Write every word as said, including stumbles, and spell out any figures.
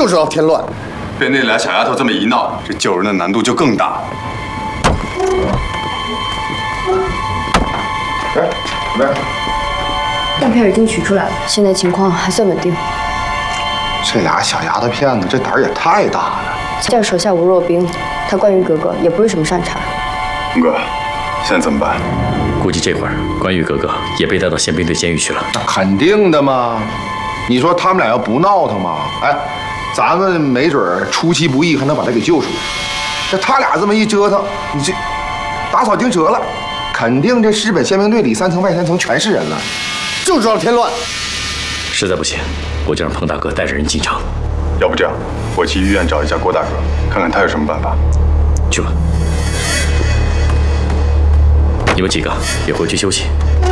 就知道添乱。 被那俩小丫头这么一闹，这救人的难度就更大了。 哎，怎么样？ 样片已经取出来了，现在情况还算稳定。 这俩小丫头片子，这胆儿也太大了。 这手下无弱兵，他关羽哥哥也不是什么善茬。 龙哥，现在怎么办？ 估计这会儿关羽哥哥也被带到宪兵队监狱去了。 那肯定的嘛！你说他们俩要不闹腾嘛？哎，咱们没准儿出其不意还能把他给救出来。这他俩这么一折腾，你这打草惊蛇了，肯定这日本宪兵队里三层外三层全是人了， 就知道添乱。 实在不行，我就让彭大哥带着人进城。 要不这样，我去医院找一下郭大哥，看看他有什么办法。 去吧。你们几个也回去休息。